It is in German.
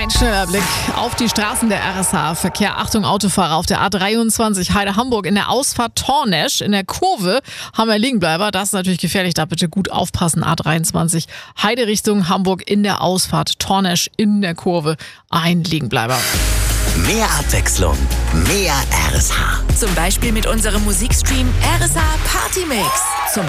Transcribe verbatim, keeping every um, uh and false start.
Ein schneller Blick auf die Straßen der R S H. Verkehr, Achtung Autofahrer auf der A dreiundzwanzig Heide-Hamburg in der Ausfahrt Tornesch. In der Kurve haben wir Liegenbleiber. Das ist natürlich gefährlich, da bitte gut aufpassen. A dreiundzwanzig Heide Richtung Hamburg in der Ausfahrt Tornesch in der Kurve. Ein Liegenbleiber. Mehr Abwechslung, mehr R S H. Zum Beispiel mit unserem Musikstream R S H Party Mix. Zum